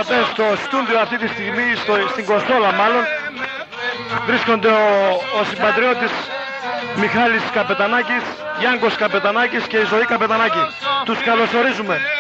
τηλεθεατές στο στούντιο αυτή τη στιγμή, στην Κοστόλα μάλλον, βρίσκονται ο συμπατριώτης Μιχάλης Καπετανάκης, Γιάνγκος Καπετανάκης και η Ζωή Καπετανάκη. Τους καλωσορίζουμε.